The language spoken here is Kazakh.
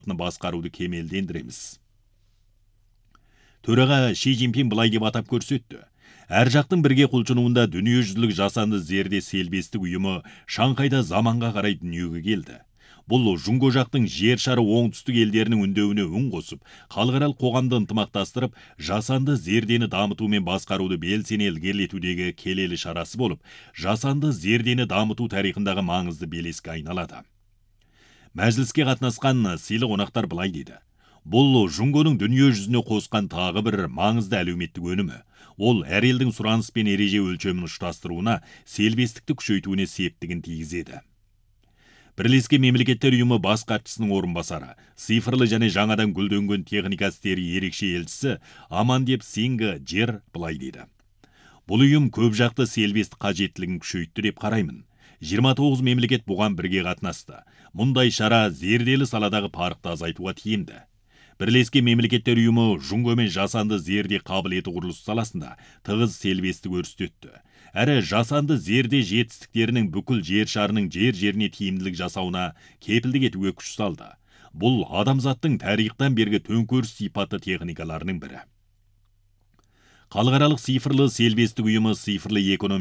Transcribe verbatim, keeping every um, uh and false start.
басқаруды кемелдендіреміз. Төраға Ши Цзиньпин былай деп атап көрсетті. Әр жақтың бірге құлшынуында дүниежүзілік жасанды зерде селбестік ұйымы Шанхайда заманға қарай дүниеге келді. Бұл Жунго жақтың жер шары оңтүстік елдерінің үндеуіне үн қосып, халықаралық қоғамды ынтымақтастырып, жасанды зердені дамыту мен басқаруды белсене ілгерілетудегі келелі шарасы болып, жасанды зердені дамыту тарихындағы маңызды белеске айналады. Мәжіліске қатынасқан сыйлы қонақтар былай дейді. Бұл Жунгоның дүние жүзіне қосқан тағы бір маңызды әлеуметтік өнімі. Ол әр елдің сұраныс пен ереже өлшемін ұштастыруына, селбестікті күшейтуіне септігін тигізеді. Бірлескен мемлекеттер ұйымы бас хатшысының орынбасары, цифрлы және жаңадан гүлденген техника істері ерекше елшісі Амандеп Синг Жер былай дейді. Бұл ұйым көп жақты селбестік қажеттілігін күшейтті деп қараймын. жиырма тоғыз мемлекет бұған бірге қатынасты. Мұндай шара зерделі саладағы парықты азайтуға тиімді. Бірлескен мемлекеттер ұйымы Жунго мен жасанды зерде қабілеті құрылыс саласында тығыз селбестік көрсетті. Әрі жасанды зерде жетістіктерінің бүкіл жер шарының жер-жеріне тиімділік жасауына кепілдік етуге күш салды. Бұл адамзаттың тарихтан бергі төнкеріс сипаты техникаларының бірі. Халықаралық цифрлы селбестік ұйымы цифрлы экономика